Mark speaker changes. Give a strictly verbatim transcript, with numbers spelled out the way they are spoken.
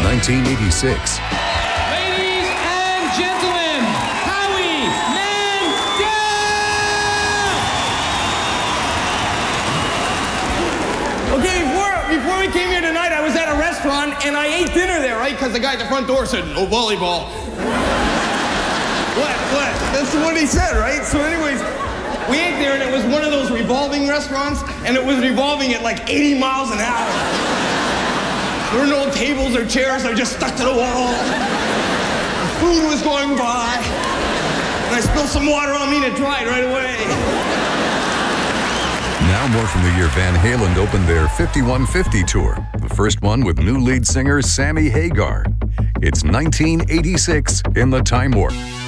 Speaker 1: nineteen eighty-six.
Speaker 2: Ladies and gentlemen, Howie Mandel!
Speaker 3: Okay, before, before we came here tonight, I was at a restaurant and I ate dinner there, right? Because the guy at the front door said, no volleyball. What, what? That's what he said, right? So anyways, we ate there and it was one of those revolving restaurants and it was revolving at like eighty miles an hour. There were no tables or chairs, they're just stuck to the wall. The food was going by. And I spilled some water on me and it dried right away.
Speaker 1: Now more from the year Van Halen opened their fifty-one fifty tour, the first one with new lead singer Sammy Hagar. It's nineteen eighty-six in the Time Warp.